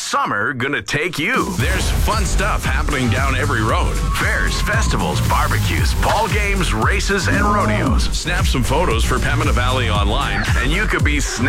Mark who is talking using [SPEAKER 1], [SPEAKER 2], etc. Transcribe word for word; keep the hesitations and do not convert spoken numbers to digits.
[SPEAKER 1] summer gonna take you? There's fun stuff happening down every road. Fairs, festivals, barbecues, ball games, races, and rodeos. Snap some photos for Pembina Valley Online, and you could be snapped